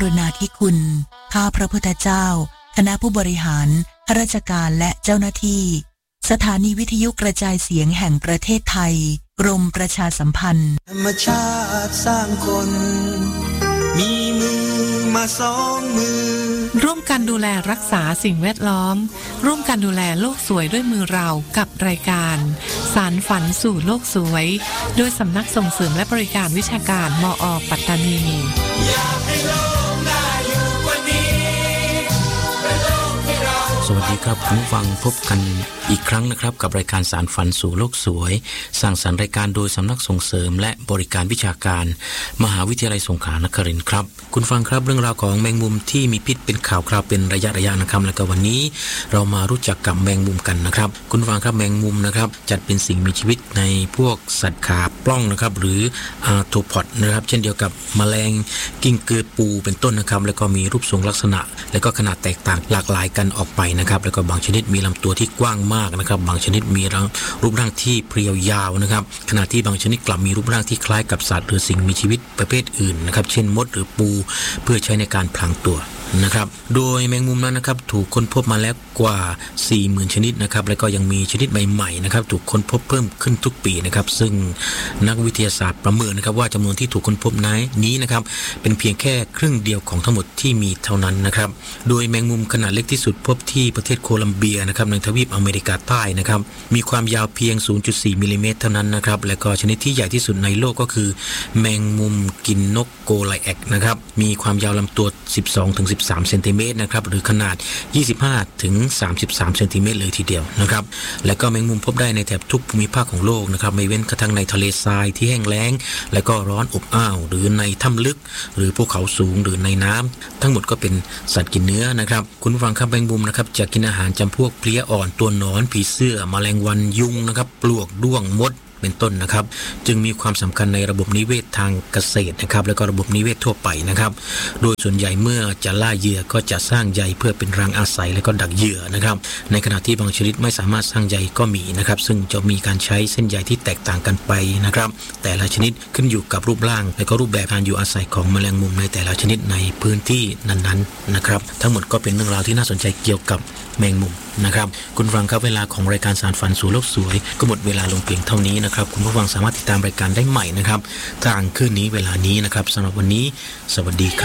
กรุณาธิคุณข้าพระพุทธเจ้าคณะผู้บริหารข้าราชการและเจ้าหน้าที่สถานีวิทยุกระจายเสียงแห่งประเทศไทยกรมประชาสัมพันธ์ธรรมชาติสร้างคนมีมือมาสองมือร่วมกันดูแลรักษาสิ่งแวดล้อมร่วมกันดูแลโลกสวยด้วยมือเรากับรายการสารฝันสู่โลกสวยโดยสำนักส่งเสริมและบริการวิชาการมอ.ปัตตานีสวัสดีครับคุณผู้ฟังพบกันอีกครั้งนะครับกับรายการสารฝันสู่โลกสวยสร้างสรรค์รายการโดยสำนักส่งเสริมและบริการวิชาการมหาวิทยาลัยสงขลานครินทร์ครับคุณฟังครับเรื่องราวของแมงมุมที่มีพิษเป็นข่าวคราวเป็นระยะนะครับแล้วก็วันนี้เรามารู้จักกับแมงมุมกันนะครับคุณฟังครับแมงมุมนะครับจัดเป็นสิ่งมีชีวิตในพวกสัตว์ขาปล้องนะครับหรืออาร์โทพอดนะครับเช่นเดียวกับแมลงกิ้งกือปูเป็นต้นนะครับแล้วก็มีรูปทรงลักษณะและก็ขนาดแตกต่างหลากหลายกันออกไปนะครับแล้วก็บางชนิดมีลำตัวที่กว้างมากนะครับบางชนิดมีรูปร่างที่เพรียวยาวนะครับขณะที่บางชนิดกลับมีรูปร่างที่คล้ายกับสัตว์หรือสิ่งมีชีวิตประเภทอื่นนะครับเช่นมดหรือปูเพื่อใช้ในการพลางตัวนะครับโดยแมงมุมนั้นนะครับถูกค้นพบมาแล้วกว่า 40,000 ชนิดนะครับแล้วก็ยังมีชนิดใหม่ๆนะครับถูกค้นพบเพิ่มขึ้นทุกปีนะครับซึ่งนักวิทยาศาสตร์ประเมินนะครับว่าจำนวนที่ถูกค้นพบนี้นะครับเป็นเพียงแค่ครึ่งเดียวของทั้งหมดที่มีเท่านั้นนะครับโดยแมงมุมขนาดเล็กที่สุดพบที่ประเทศโคลัมเบียนะครับในทวีปอเมริกาใต้นะครับมีความยาวเพียง 0.4 มิลลิเมตรเท่านั้นนะครับและก็ชนิดที่ใหญ่ที่สุดในโลกก็คือแมงมุมกินนกโกไลแอกนะครับมีความยาวลำตัว 12-13 เซนติเมตรนะครับหรือขนาด 25-33 เซนติเมตรเลยทีเดียวนะครับและก็แมงมุมพบได้ในแถบทุกภูมิภาคของโลกนะครับไม่เว้นกระทั่งในทะเลทรายที่แห้งแล้งและก็ร้อนอบอ้าวหรือในถ้ำลึกหรือภูเขาสูงหรือในน้ำทั้งหมดก็เป็นสัตว์กินเนื้อนะครับคุณผู้ฟังครับแมงมุมนะครับจะกินอาหารจำพวกเพลี้ยอ่อนตัวหนอนผีเสื้อแมลงวันยุงนะครับปลวกด้วงมดเป็นต้นนะครับจึงมีความสำคัญในระบบนิเวศทางเกษตรนะครับแล้วก็ระบบนิเวศทั่วไปนะครับโดยส่วนใหญ่เมื่อจะล่าเหยื่อก็จะสร้างใยเพื่อเป็นรังอาศัยและก็ดักเหยื่อนะครับในขณะที่บางชนิดไม่สามารถสร้างใยก็มีนะครับซึ่งจะมีการใช้เส้นใยที่แตกต่างกันไปนะครับแต่ละชนิดขึ้นอยู่กับรูปร่างและก็รูปแบบการอยู่อาศัยของแมลงมุมในแต่ละชนิดในพื้นที่นั้นๆนะครับทั้งหมดก็เป็นเรื่องราวที่น่าสนใจเกี่ยวกับแมงมุมนะครับคุณฟังครับเวลาของรายการสารฝันสู่โลกสวยก็หมดเวลาลงเพียงเท่านี้นะครับคุณผู้ฟังสามารถติดตามรายการได้ใหม่นะครับทางคืนนี้เวลานี้นะครับสำหรับวันนี้สวัสดีครับ